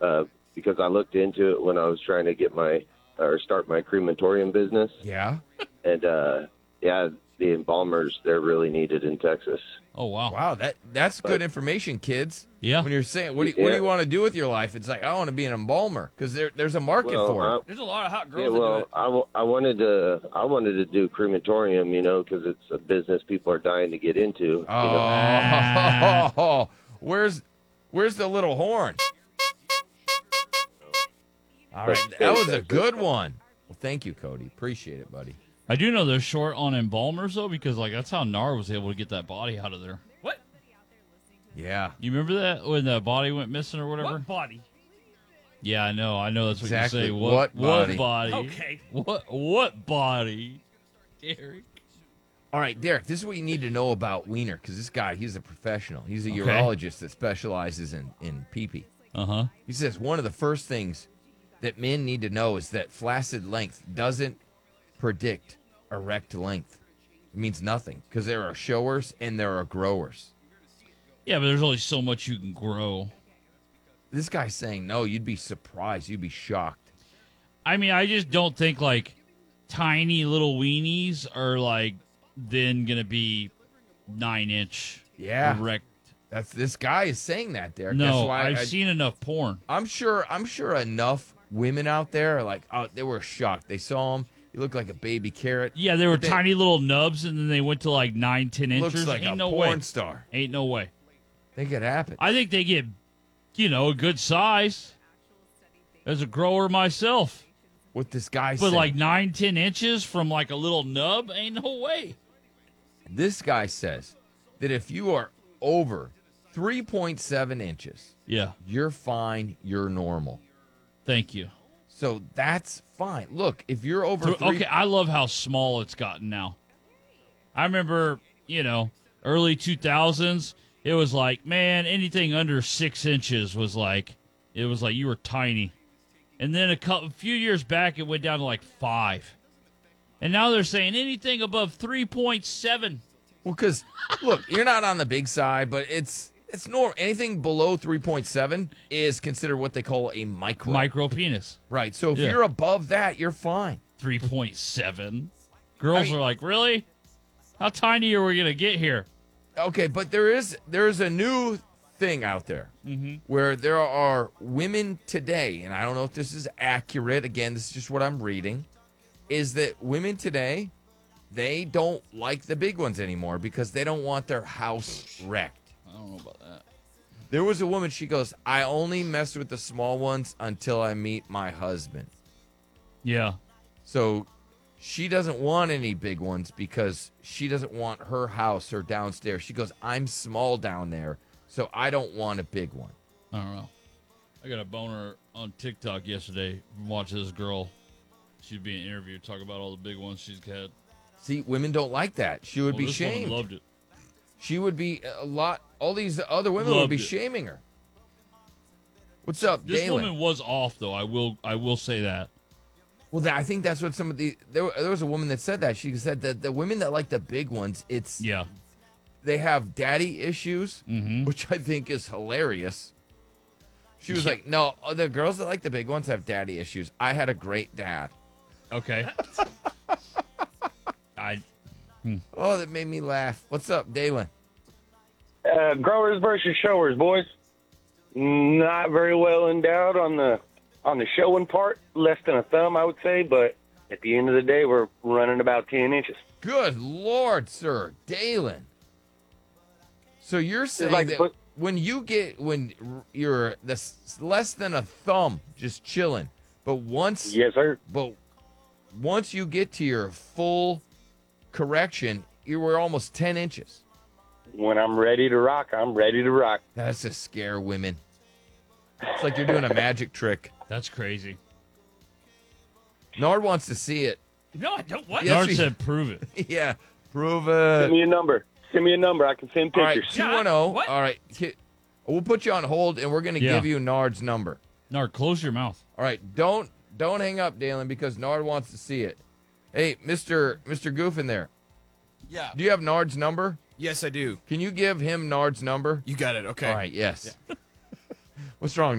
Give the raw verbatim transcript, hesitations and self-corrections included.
uh, because I looked into it when I was trying to get my or start my crematorium business. Yeah. And uh, yeah, the embalmers, they're really needed in Texas. Oh, wow. Wow, that that's But- good information, kids. Yeah. When you're saying, what do you, what do you want to do with your life? It's like, I want to be an embalmer because there, there's a market Well, for it. I- There's a lot of hot girls Yeah, that do well, it. I, w- I wanted to I wanted to do crematorium, you know, because it's a business people are dying to get into. You know? Oh, where's where's the little horn? All right, that was a good one. Well, thank you, Cody. Appreciate it, buddy. I do know they're short on embalmers, though, because like that's how Nar was able to get that body out of there. What? Yeah, You remember that when the body went missing or whatever? What body? Yeah, I know. I know that's what Exactly. you say. What body? What body? Okay. What what body? Derek. All right, Derek, this is what you need to know about Wiener, because this guy, he's a professional. He's a Okay. urologist that specializes in, in pee-pee. Uh-huh. He says one of the first things that men need to know is that flaccid length doesn't predict erect length. It means nothing, because there are showers and there are growers. Yeah, but there's only so much you can grow. This guy's saying, no, you'd be surprised. You'd be shocked. I mean, I just don't think like tiny little weenies are like then gonna be nine inch Yeah. erect. That's this guy is saying that, Derek. No, That's why I've I- seen enough porn. I'm sure. I'm sure enough women out there are like, oh, they were shocked. They saw him. He looked like a baby carrot. Yeah, they were But they- tiny little nubs, and then they went to like nine, ten inches. Looks like Ain't a no porn way. star. Ain't no way. Think it happened. I think they get, you know, a good size. As a grower myself, What this guy but said. like nine, ten inches from like a little nub, ain't no way. This guy says that if you are over three point seven inches, Yeah, you're fine. You're normal. thank you. So that's fine. Look, if you're over Th- three, Okay, I love how small it's gotten now. I remember, you know, early two thousands, it was like, man, anything under six inches was like, it was like you were tiny. And then a couple, a few years back, it went down to like five. And now they're saying anything above three point seven. well, because look, you're not on the big side, but it's it's normal. Anything below three point seven is considered what they call a micro. Micro penis. Right. So if Yeah. you're above that, you're fine. three point seven. Girls I mean- are like, really? How tiny are we going to get here? Okay, but there is there is a new thing out there Mm-hmm. where there are women today, and I don't know if this is accurate. Again, this is just what I'm reading. Is that women today, they don't like the big ones anymore because they don't want their house wrecked. I don't know about that. There was a woman, she goes, I only mess with the small ones until I meet my husband. Yeah. So she doesn't want any big ones because she doesn't want her house or downstairs. She goes, I'm small down there, so I don't want a big one. I don't know. I got a boner on TikTok yesterday from watching this girl. She'd be in an interview talk about all the big ones she's had. See, women don't like that. She would Well, be this woman shamed. loved it. She would be a lot. All these other women would Loved be it. shaming her. What's up, This Dalen? woman was off, though. I will. I will say that. Well, that, I think that's what some of the there, there was a woman that said that. She said that the women that like the big ones, it's Yeah. they have daddy issues, Mm-hmm. which I think is hilarious. She was Yeah. like, "No, the girls that like the big ones have daddy issues. I had a great dad." Okay. I. Oh, that made me laugh. What's up, Dalen? Uh, growers versus showers, boys. Not very well endowed on the on the showing part. Less than a thumb, I would say. But at the end of the day, we're running about ten inches. Good Lord, sir, Dalen. So you're saying like that put- when you get when r- you're this less than a thumb, just chilling, but once Yes, sir. but once you get to your full correction, you were almost ten inches. When I'm ready to rock, I'm ready to rock. That's to scare women. It's like you're doing a magic trick. That's crazy. Nard wants to see it. No, I don't. What? Yes, Nard we- said, "Prove it." Yeah, prove Send it. me a number. Send me a number. I can send All right, pictures. two one zero. What? All right, Ki- we'll put you on hold, and we're gonna Yeah. give you Nard's number. Nard, close your mouth. All right, don't don't hang up, Dalen, because Nard wants to see it. Hey, Mister Mister Goof in there. Yeah. Do you have Nard's number? Yes, I do. Can you give him Nard's number? You got it. Okay. All right, yes. What's wrong?